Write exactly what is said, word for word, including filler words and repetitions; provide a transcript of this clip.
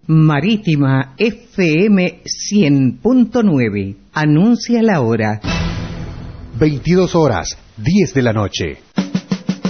Marítima F M cien punto nueve. Anuncia la hora. veintidós horas, diez de la noche.